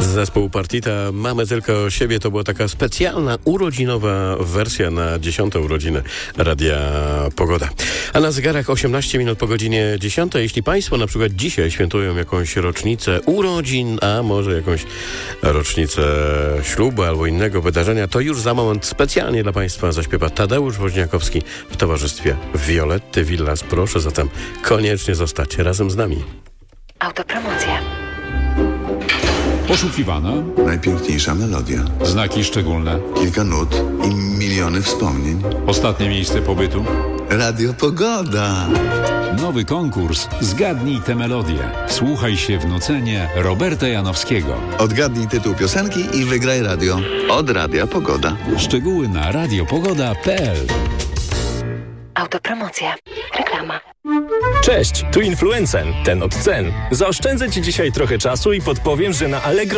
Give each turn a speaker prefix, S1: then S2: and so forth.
S1: Zespół Partita Mamy tylko siebie to była taka specjalna urodzinowa wersja na 10. urodziny Radia Pogoda. A na zegarach 18 minut po godzinie 10. Jeśli Państwo na przykład dzisiaj świętują jakąś rocznicę urodzin, a może jakąś rocznicę ślubu albo innego wydarzenia, to już za moment specjalnie dla Państwa zaśpiewa Tadeusz Woźniakowski w towarzystwie Violetty Villas. Proszę zatem koniecznie zostać razem z nami.
S2: Autopromocja.
S3: Poszukiwana.
S4: Najpiękniejsza melodia.
S3: Znaki szczególne.
S4: Kilka nut i miliony wspomnień.
S3: Ostatnie miejsce pobytu.
S4: Radio Pogoda.
S3: Nowy konkurs Zgadnij tę melodię. Wsłuchaj się w nucenie Roberta Janowskiego.
S4: Odgadnij tytuł piosenki i wygraj radio. Od Radia Pogoda.
S3: Szczegóły na radiopogoda.pl.
S2: Autopromocja. Reklama.
S5: Cześć, tu Influencen, ten od cen. Zaoszczędzę Ci dzisiaj trochę czasu i podpowiem, że na Allegro